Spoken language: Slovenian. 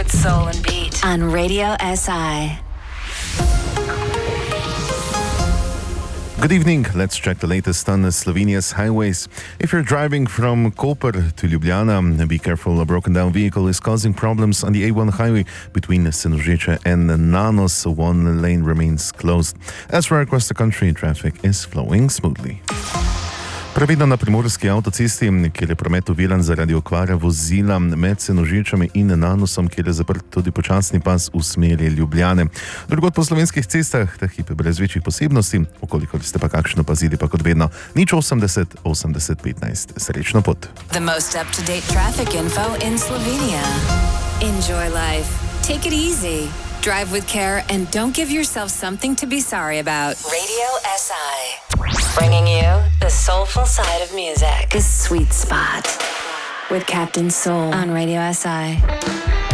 soul and beat on Radio SI. Good evening. Let's check the latest on Slovenia's highways. If you're driving from Koper to Ljubljana, be careful. A broken down vehicle is causing problems on the A1 highway between Senožeče and Nanos. One lane remains closed. Elsewhere across the country, traffic is flowing smoothly. Previdno na primorski avtocesti, kjer je promet oviran zaradi okvare vozila med Senožečami in Nanosom, kjer je zaprt tudi počasni pas v smeri Ljubljane. Drugod po slovenskih cestah, ta hip brez večjih posebnosti, okolikor ste pa kakšno pazili, pa kot vedno, 080 80 15. Srečno pot. The most up-to-date traffic info in Slovenia. Enjoy life. Take it easy. Drive with care and don't give yourself something to be sorry about. Radio SI. Bringing you the soulful side of music. The Sweet Spot with Captain Soul on Radio SI.